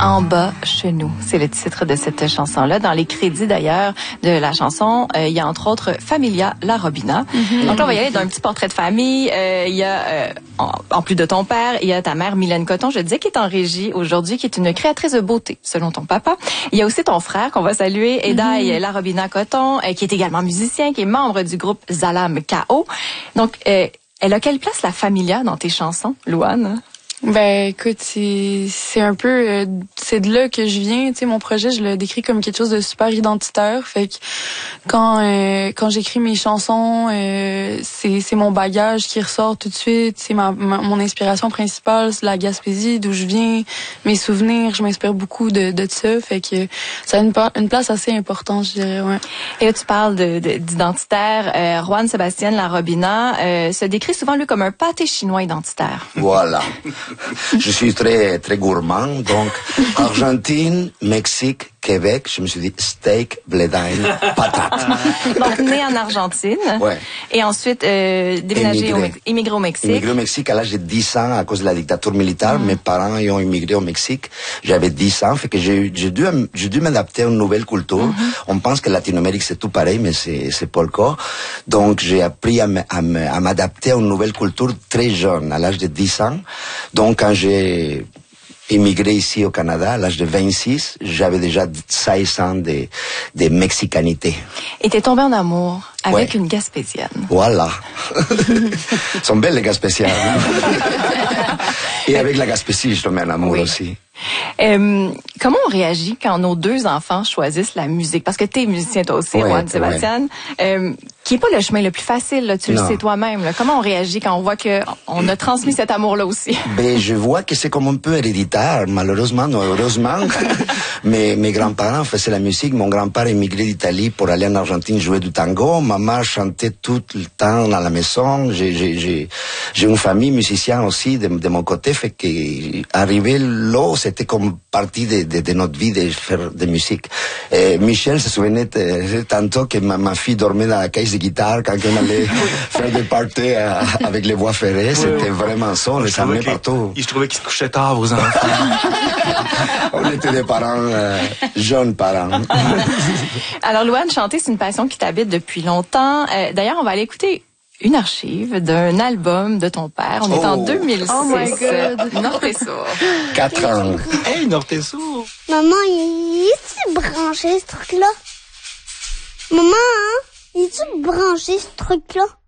En bas chez nous, c'est le titre de cette chanson-là. Dans les crédits d'ailleurs de la chanson, il y a entre autres Familia La Robina. Donc là, on va y aller d'un petit portrait de famille. Il y a, en plus de ton père, il y a ta mère Mylène Coton, je disais, qui est en régie aujourd'hui, qui est une créatrice de beauté, selon ton papa. Il y a aussi ton frère qu'on va saluer, Edaï La Robina Coton, qui est également musicien, qui est membre du groupe Zalam K.O. Donc, elle a quelle place la Familia dans tes chansons, Louane? Ben écoute, c'est un peu c'est de là que je viens, tu sais, mon projet je le décris comme quelque chose de super identitaire, fait que quand j'écris mes chansons, c'est mon bagage qui ressort tout de suite, c'est mon inspiration principale, c'est la Gaspésie d'où je viens, mes souvenirs, je m'inspire beaucoup de ça, fait que ça a une place assez importante, je dirais, ouais. Et là tu parles d'identitaire, Juan Sébastien La Robina se décrit souvent lui comme un pâté chinois identitaire. Voilà. Je suis très gourmand, donc Argentine, Mexique, Québec, je me suis dit steak, blé d'Inde, patate. Donc né en Argentine. Ouais. Et ensuite émigré au Mexique. Immigré au Mexique à l'âge de 10 ans à cause de la dictature militaire. Mes parents ont immigré au Mexique. J'avais 10 ans, fait que j'ai dû m'adapter à une nouvelle culture. On pense que Latino-Amérique c'est tout pareil, mais c'est pas le cas. Donc j'ai appris à m'adapter à une nouvelle culture très jeune, à l'âge de 10 ans. Donc quand j'ai immigré ici au Canada, à l'âge de 26, j'avais déjà 16 ans de mexicanité. Et t'es tombé en amour avec une Gaspésienne. Voilà. Sont belles les Gaspésiennes. Et avec la Gaspésie, je tombe en amour aussi. Comment on réagit quand nos deux enfants choisissent la musique? Parce que t'es musicien toi aussi, Juan Sébastien, qui est pas le chemin le plus facile, là, tu le sais toi-même. Là. Comment on réagit quand on voit que on a transmis cet amour-là aussi? Ben, je vois que c'est comme un peu héréditaire, malheureusement ou heureusement. Mais mes grands-parents faisaient la musique. Mon grand-père émigré d'Italie pour aller en Argentine jouer du tango. Maman chantait tout le temps dans la maison. J'ai une famille musicienne aussi de mon côté, fait que arriver là, c'était comme partie de notre vie de faire de musique. Michel se souvenait tantôt que ma fille dormait dans la caisse de guitare quand on allait faire des parties avec les voies ferrées. C'était vraiment ça, on les amenait partout. Je trouvais qu'ils se couchaient tard, vos enfants. On était des parents, jeunes parents. Alors, Louane, chanter, c'est une passion qui t'habite depuis longtemps. D'ailleurs, on va aller écouter une archive d'un album de ton père. On est en 2006. Oh my God. Norte-Sour. 4 ans. Hey, Norte-Sour! Maman, il est-tu branché ce truc-là? Maman, hein? Il est-tu branché ce truc-là?